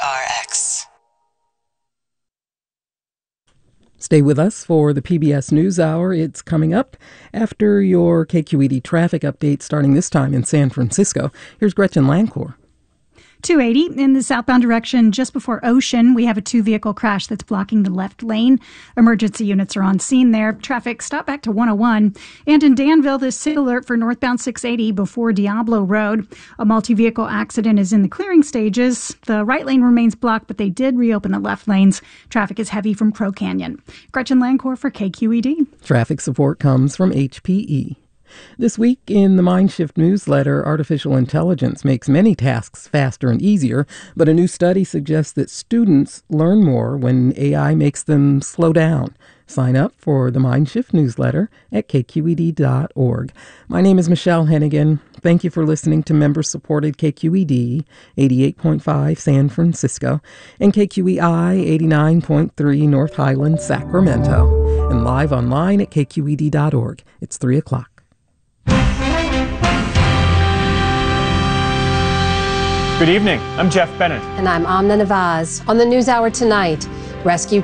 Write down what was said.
KQED-RX. Stay with us for the PBS NewsHour. It's coming up after your KQED traffic update starting this time in San Francisco. Here's Gretchen Lancourt. 280 in the southbound direction just before Ocean. We have a two-vehicle crash that's blocking the left lane. Emergency units are on scene there. Traffic stopped back to 101. And in Danville, this SIG alert for northbound 680 before Diablo Road. A multi-vehicle accident is in the clearing stages. The right lane remains blocked, but they did reopen the left lanes. Traffic is heavy from Crow Canyon. Gretchen Lancourt for KQED. Traffic support comes from HPE. This week in the Mindshift newsletter, artificial intelligence makes many tasks faster and easier, but a new study suggests that students learn more when AI makes them slow down. Sign up for the Mindshift newsletter at kqed.org. My name is Michelle Hennigan. Thank you for listening to member-supported KQED 88.5 San Francisco and KQEI 89.3 North Highlands, Sacramento, and live online at kqed.org. It's 3 o'clock. Good evening. I'm Jeff Bennett. And I'm Amna Nawaz. On the NewsHour tonight, rescue